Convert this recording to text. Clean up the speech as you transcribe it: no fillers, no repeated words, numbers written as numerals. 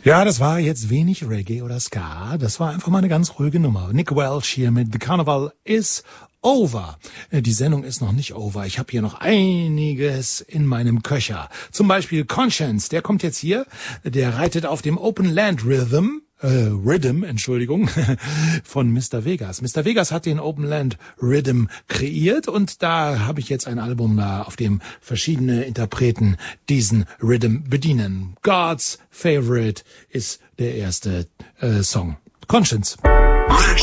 Ja, das war jetzt wenig Reggae oder Ska. Das war einfach mal eine ganz ruhige Nummer. Nick Welch hier mit The Carnival is over. Die Sendung ist noch nicht over. Ich habe hier noch einiges in meinem Köcher. Zum Beispiel Conscience, der kommt jetzt hier. Der reitet auf dem Open Land Rhythm, Entschuldigung, von Mr. Vegas. Mr. Vegas hat den Open Land Rhythm kreiert und da habe ich jetzt ein Album da, auf dem verschiedene Interpreten diesen Rhythm bedienen. God's Favorite ist der erste Song. Conscience.